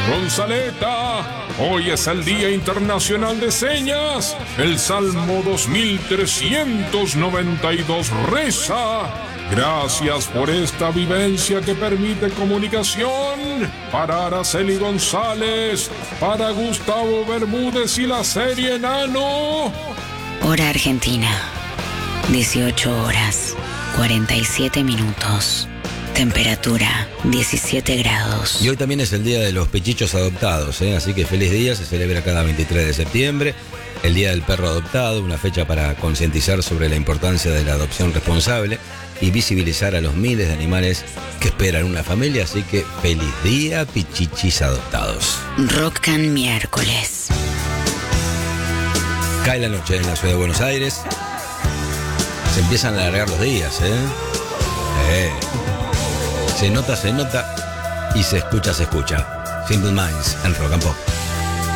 Gonzaleta, hoy es el Día Internacional de Señas. El Salmo 2392 reza: gracias por esta vivencia que permite comunicación. Para Araceli González, para Gustavo Bermúdez y la serie Enano. Hora Argentina, 18 horas, 47 minutos. Temperatura 17 grados. Y hoy también es el día de los pechichos adoptados, así que feliz día, se celebra cada 23 de septiembre. El Día del Perro Adoptado, una fecha para concientizar sobre la importancia de la adopción responsable y visibilizar a los miles de animales que esperan una familia. Así que feliz día, pichichis adoptados. Rock Can miércoles. Cae la noche en la ciudad de Buenos Aires. Se empiezan a alargar los días, Se nota y se escucha. Simple Minds en Rock and Pop.